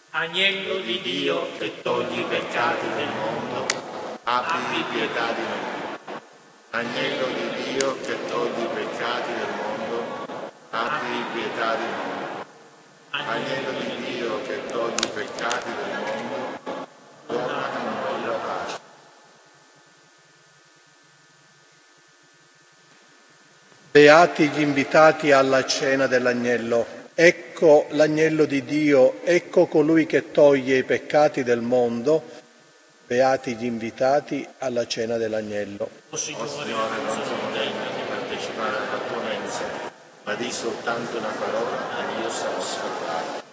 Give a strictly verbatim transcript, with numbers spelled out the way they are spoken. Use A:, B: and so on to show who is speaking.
A: Agnello di Dio che togli i peccati del mondo, abbi pietà di noi. Agnello di Dio che togli i peccati del mondo, abbi pietà di noi. Agnello di Dio che togli i peccati del mondo, dona a noi la pace.
B: Beati gli invitati alla cena dell'Agnello. Ecco l'Agnello di Dio, ecco colui che toglie i peccati del mondo. Beati gli invitati alla cena dell'Agnello.
A: O Signore, non sono degno di partecipare alla tua mensa, ma di soltanto una parola e io sarò salvato.